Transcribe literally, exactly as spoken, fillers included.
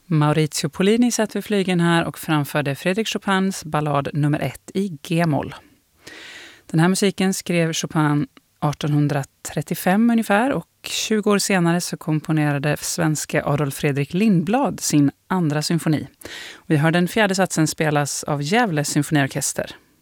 Maurizio Pollini satt vid flygeln här och framförde Frédéric Chopins ballad nummer ett i G-moll. Den här musiken skrev Chopin artonhundratrettiofem ungefär, och tjugo år senare så komponerade svenska Adolf Fredrik Lindblad sin andra symfoni. Vi hör den fjärde satsen spelas av Gävle symfoniorkester.